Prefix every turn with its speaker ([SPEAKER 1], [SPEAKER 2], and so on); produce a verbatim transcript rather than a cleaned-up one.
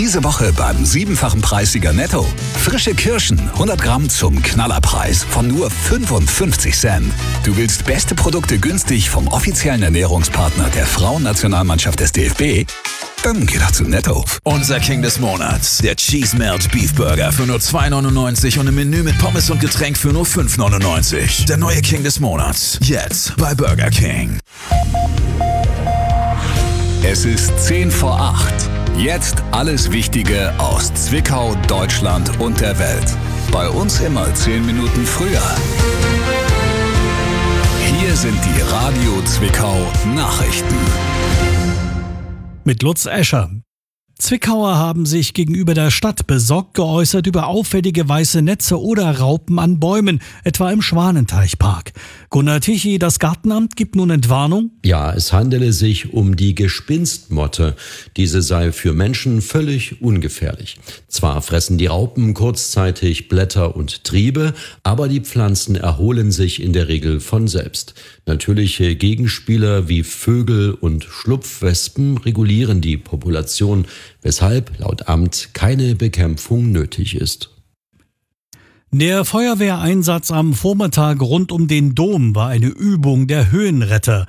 [SPEAKER 1] Diese Woche beim siebenfachen Preissieger Netto. Frische Kirschen, hundert Gramm zum Knallerpreis von nur fünfundfünfzig Cent. Du willst beste Produkte günstig vom offiziellen Ernährungspartner der Frauennationalmannschaft des D F B? Dann geh doch zu Netto.
[SPEAKER 2] Unser King des Monats, der Cheese Melt Beef Burger für nur zwei neunundneunzig und im Menü mit Pommes und Getränk für nur fünf neunundneunzig. Der neue King des Monats, jetzt bei Burger King.
[SPEAKER 1] Es ist zehn vor acht. Jetzt alles Wichtige aus Zwickau, Deutschland und der Welt. Bei uns immer zehn Minuten früher. Hier sind die Radio Zwickau Nachrichten.
[SPEAKER 3] Mit Lutz Escher. Zwickauer haben sich gegenüber der Stadt besorgt geäußert über auffällige weiße Netze oder Raupen an Bäumen, etwa im Schwanenteichpark. Gunnar Tichy, das Gartenamt gibt nun Entwarnung?
[SPEAKER 4] Ja, es handele sich um die Gespinstmotte. Diese sei für Menschen völlig ungefährlich. Zwar fressen die Raupen kurzzeitig Blätter und Triebe, aber die Pflanzen erholen sich in der Regel von selbst. Natürliche Gegenspieler wie Vögel und Schlupfwespen regulieren die Population, weshalb laut Amt keine Bekämpfung nötig ist.
[SPEAKER 3] Der Feuerwehreinsatz am Vormittag rund um den Dom war eine Übung der Höhenretter.